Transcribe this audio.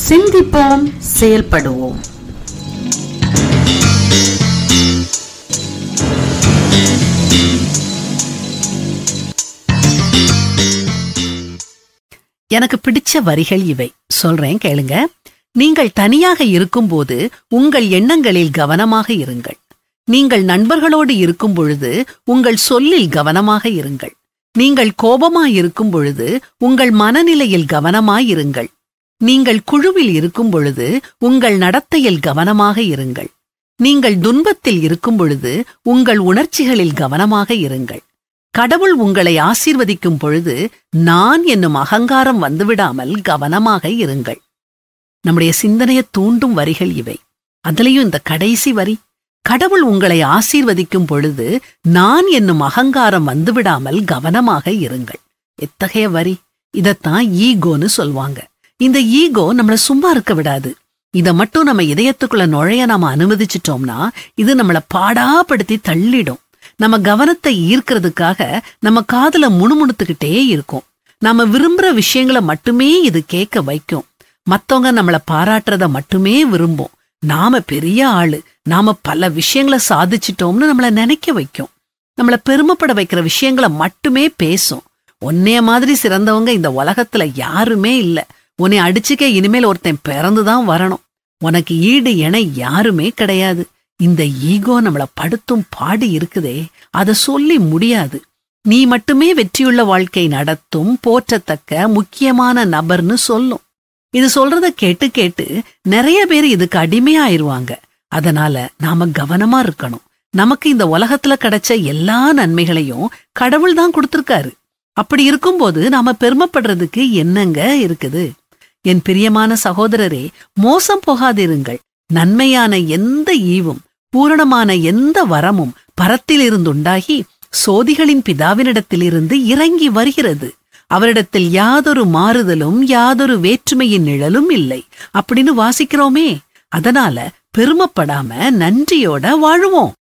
சிந்திப்போம், செயல்படுவோம். எனக்கு பிடிச்ச வரிகள் இவை, சொல்றேன் கேளுங்க. நீங்கள் தனியாக இருக்கும்போது உங்கள் எண்ணங்களில் கவனமாக இருங்கள். நீங்கள் நண்பர்களோடு இருக்கும் பொழுது உங்கள் சொல்லில் கவனமாக இருங்கள். நீங்கள் கோபமாயிருக்கும் பொழுது உங்கள் மனநிலையில் கவனமாயிருங்கள். நீங்கள் குழுவில் இருக்கும் பொழுது உங்கள் நடத்தையில் கவனமாக இருங்கள். நீங்கள் துன்பத்தில் இருக்கும் பொழுது உங்கள் உணர்ச்சிகளில் கவனமாக இருங்கள். கடவுள் உங்களை ஆசீர்வதிக்கும் பொழுது நான் என்னும் அகங்காரம் வந்துவிடாமல் கவனமாக இருங்கள். நம்முடைய சிந்தனையை தூண்டும் வரிகள் இவை. அதுலயும் இந்த கடைசி வரி, கடவுள் உங்களை ஆசீர்வதிக்கும் பொழுது நான் என்னும் அகங்காரம் வந்துவிடாமல் கவனமாக இருங்கள். எத்தகைய வரி! இதத்தான் ஈகோன்னு சொல்வாங்க. இந்த ஈகோ நம்மள சும்மா இருக்க விடாது. இத மட்டும் நம்ம இதயத்துக்குள்ள நுழைய நாம அனுமதிச்சிட்டோம்னா இது நம்மள பாடாப்படுத்தி தள்ளிடும். நம்ம கவனத்தை ஈர்க்கிறதுக்காக நம்ம காதுல முணுமுணுத்துக்கிட்டே இருக்கும். நாம விரும்புற விஷயங்களை மட்டுமே இது கேட்க வைக்கும். மத்தவங்க நம்மள பாராட்டுறத மட்டுமே விரும்பும். நாம பெரிய ஆளு, நாம பல விஷயங்களை சாதிச்சிட்டோம்னு நம்மள நினைக்க வைக்கும். நம்மள பெருமைப்பட வைக்கிற விஷயங்களை மட்டுமே பேசும். உன்னைய மாதிரி சிறந்தவங்க இந்த உலகத்துல யாருமே இல்ல. உன்னை அடிச்சுக்க இனிமேல் ஒருத்தன் பிறந்துதான் வரணும். உனக்கு ஈடு இணை யாருமே கிடையாது. இந்த ஈகோ நம்மள படுத்தும் பாடு இருக்குதே, அத சொல்லி முடியாது. நீ மட்டுமே வெற்றியுள்ள வாழ்க்கை நடத்தும் போற்றத்தக்க முக்கியமான நபர்னு சொல்லும். இது சொல்றத கேட்டு கேட்டு நிறைய பேர் இதுக்கு அடிமையாயிருவாங்க. அதனால நாம கவனமா இருக்கணும். நமக்கு இந்த உலகத்துல கிடைச்ச எல்லா நன்மைகளையும் கடவுள் தான் கொடுத்திருக்காரு. அப்படி இருக்கும்போது நாம பெருமைப்படுறதுக்கு என்னங்க இருக்குது? என் பிரியமான சகோதரரே, மோசம் போகாதிருங்கள். நன்மையான எந்த ஈவும் பூரணமான எந்த வரமும் பரத்திலிருந்துண்டாகி சோதிகளின் பிதாவினிடத்திலிருந்து இறங்கி வருகிறது. அவரிடத்தில் யாதொரு மாறுதலும் யாதொரு வேற்றுமையின் நிழலும் இல்லை அப்படின்னு வாசிக்கிறோமே. அதனால பெருமைப்படாம நன்றியோட வாழுவோம்.